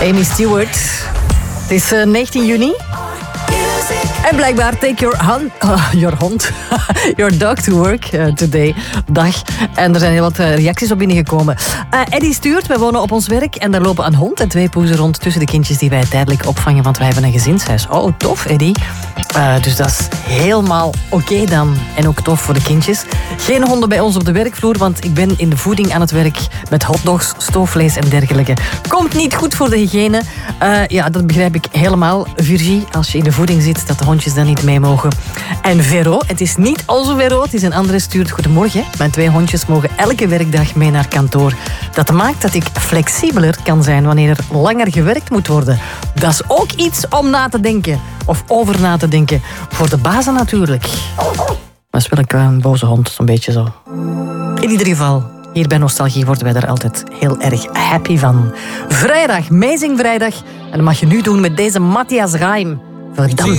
Amy Stewart. Het is 19 juni. En blijkbaar take your dog to work today. Dag. En er zijn heel wat reacties op binnengekomen. Eddie stuurt, wij wonen op ons werk en daar lopen een hond en 2 poezen rond tussen de kindjes die wij tijdelijk opvangen, want wij hebben een gezinshuis. Oh, tof, Eddie. Dus dat is helemaal oké dan. En ook tof voor de kindjes. Geen honden bij ons op de werkvloer, want ik ben in de voeding aan het werk met hotdogs, stoofvlees en dergelijke. Komt niet goed voor de hygiëne. Ja, dat begrijp ik helemaal, Virgie. Als je in de voeding zit, dat de hondjes dan niet mee mogen. En Vero, het is niet onze Vero, het is een andere stuurt. Goedemorgen, mijn 2 hondjes mogen elke werkdag mee naar kantoor. Dat maakt dat ik flexibeler kan zijn wanneer er langer gewerkt moet worden. Dat is ook iets om na te denken. Of over na te denken. Voor de bazen natuurlijk. Dat is wel een boze hond, zo'n beetje zo. In ieder geval, hier bij Nostalgie worden wij daar altijd heel erg happy van. Vrijdag, Amazing Vrijdag. En dat mag je nu doen met deze Matthias Reim. Verdammt.